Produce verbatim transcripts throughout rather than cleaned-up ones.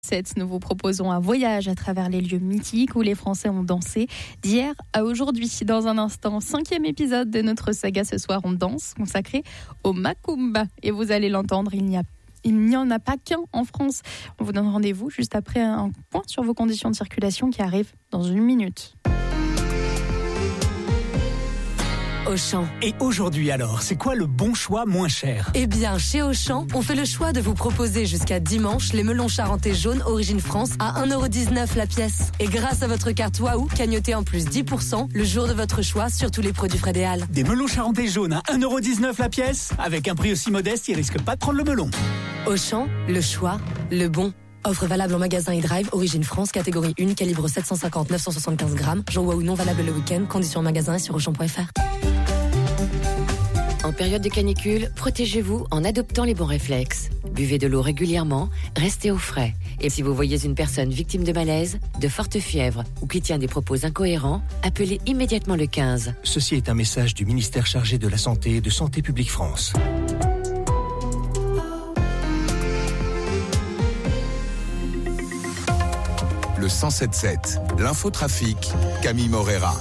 Nous vous proposons un voyage à travers les lieux mythiques où les Français ont dansé d'hier à aujourd'hui. Dans un instant, cinquième épisode de notre saga Ce soir on danse, consacré au Macumba. Et vous allez l'entendre, il n'y a Il n'y en a pas qu'un en France. On vous donne rendez-vous juste après un point sur vos conditions de circulation qui arrive dans une minute. Auchan. Et aujourd'hui alors, c'est quoi le bon choix moins cher ? Eh bien, chez Auchan, on fait le choix de vous proposer jusqu'à dimanche les melons charentais jaunes Origine France à un euro dix-neuf la pièce. Et grâce à votre carte Waouh, cagnotez en plus dix pour cent le jour de votre choix sur tous les produits Frais des Halles. Des melons charentais jaunes à un euro dix-neuf la pièce ? Avec un prix aussi modeste, ils risquent pas de prendre le melon. Auchan, le choix, le bon. Offre valable en magasin et drive, Origine France, catégorie un, calibre sept cent cinquante à neuf cent soixante-quinze grammes. Jour Waouh non valable le week-end. Conditions en magasin et sur auchan point f r. En période de canicule, protégez-vous en adoptant les bons réflexes. Buvez de l'eau régulièrement, restez au frais. Et si vous voyez une personne victime de malaise, de forte fièvre ou qui tient des propos incohérents, appelez immédiatement le quinze. Ceci est un message du ministère chargé de la Santé et de Santé publique France. Le cent sept sept, l'infotrafic, Camille Morera.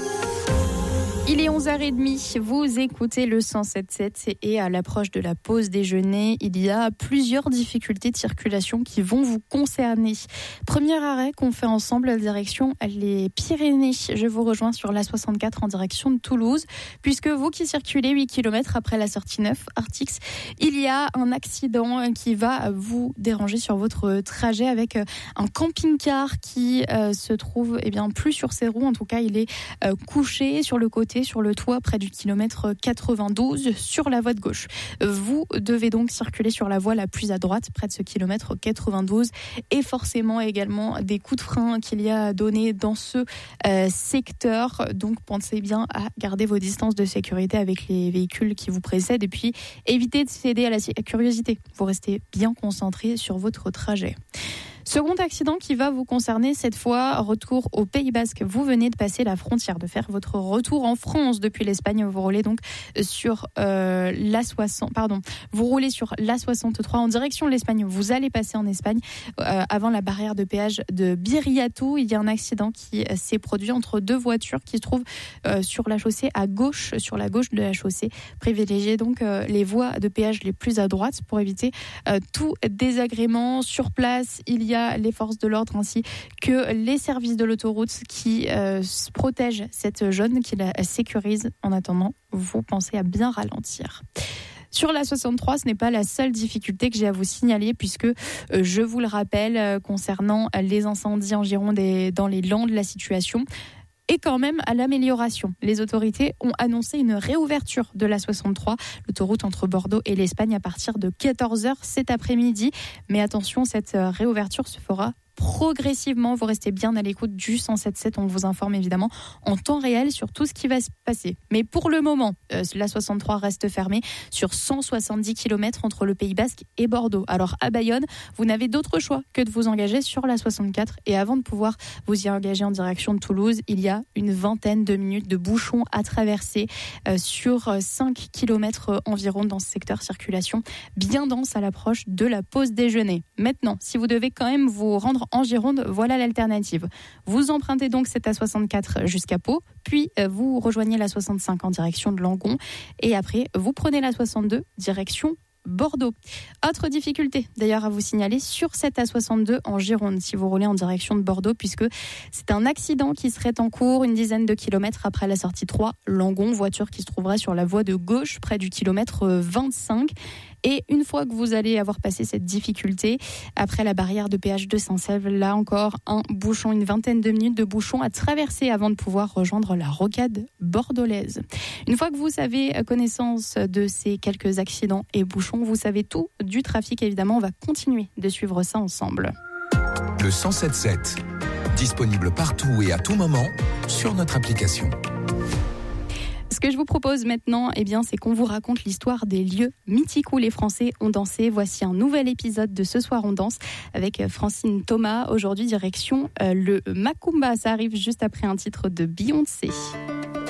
Il est onze heures trente, vous écoutez le cent sept sept et à l'approche de la pause déjeuner, il y a plusieurs difficultés de circulation qui vont vous concerner. Premier arrêt qu'on fait ensemble, la direction les Pyrénées. Je vous rejoins sur l'A soixante-quatre en direction de Toulouse, puisque vous qui circulez huit kilomètres après la sortie neuf, Artix, il y a un accident qui va vous déranger sur votre trajet avec un camping-car qui euh, se trouve eh bien, plus sur ses roues, en tout cas il est euh, couché sur le côté, sur le toit près du kilomètre quatre-vingt-douze sur la voie de gauche. Vous devez donc circuler sur la voie la plus à droite près de ce kilomètre quatre-vingt-douze et forcément également des coups de frein qu'il y a à donner dans ce euh, secteur. Donc pensez bien à garder vos distances de sécurité avec les véhicules qui vous précèdent et puis évitez de céder à la curiosité. Vous restez bien concentré sur votre trajet. Second accident qui va vous concerner, cette fois, retour au Pays Basque. Vous venez de passer la frontière, de faire votre retour en France depuis l'Espagne. Vous roulez donc sur euh, l'A soixante, pardon, vous roulez sur l'A soixante-trois en direction de l'Espagne. Vous allez passer en Espagne euh, avant la barrière de péage de Biriatou. Il y a un accident qui s'est produit entre deux voitures qui se trouvent euh, sur la chaussée à gauche, sur la gauche de la chaussée. Privilégiez donc euh, les voies de péage les plus à droite pour éviter euh, tout désagrément. Sur place, il y a les forces de l'ordre ainsi que les services de l'autoroute qui euh, protègent cette zone, qui la sécurisent. En attendant, vous pensez à bien ralentir. Sur la soixante-trois, ce n'est pas la seule difficulté que j'ai à vous signaler puisque, euh, je vous le rappelle, euh, concernant les incendies en Gironde et dans les Landes, la situation et quand même à l'amélioration. Les autorités ont annoncé une réouverture de la soixante-trois, l'autoroute entre Bordeaux et l'Espagne, à partir de quatorze heures cet après-midi. Mais attention, cette réouverture se fera progressivement. Vous restez bien à l'écoute du cent sept sept. On vous informe évidemment en temps réel sur tout ce qui va se passer. Mais pour le moment, euh, la soixante-trois reste fermée sur cent soixante-dix kilomètres entre le Pays Basque et Bordeaux. Alors à Bayonne, vous n'avez d'autre choix que de vous engager sur la soixante-quatre. Et avant de pouvoir vous y engager en direction de Toulouse, il y a une vingtaine de minutes de bouchons à traverser euh, sur cinq kilomètres environ dans ce secteur circulation bien dense à l'approche de la pause déjeuner. Maintenant, si vous devez quand même vous rendre en Gironde, voilà l'alternative. Vous empruntez donc cette A soixante-quatre jusqu'à Pau, puis vous rejoignez la soixante-cinq en direction de Langon, et après vous prenez la soixante-deux direction Bordeaux. Autre difficulté d'ailleurs à vous signaler sur cette A soixante-deux en Gironde si vous roulez en direction de Bordeaux, puisque c'est un accident qui serait en cours une dizaine de kilomètres après la sortie trois Langon, voiture qui se trouverait sur la voie de gauche près du kilomètre vingt-cinq. Et une fois que vous allez avoir passé cette difficulté, après la barrière de péage de Saint-Sève, là encore un bouchon, une vingtaine de minutes de bouchon à traverser avant de pouvoir rejoindre la rocade bordelaise. Une fois que vous avez connaissance de ces quelques accidents et bouchons, vous savez tout du trafic. Évidemment, on va continuer de suivre ça ensemble. Le cent sept sept, disponible partout et à tout moment sur notre application. Ce que je vous propose maintenant, eh bien, c'est qu'on vous raconte l'histoire des lieux mythiques où les Français ont dansé. Voici un nouvel épisode de Ce soir on danse avec Francine Thomas. Aujourd'hui, direction euh, le Macumba. Ça arrive juste après un titre de Beyoncé.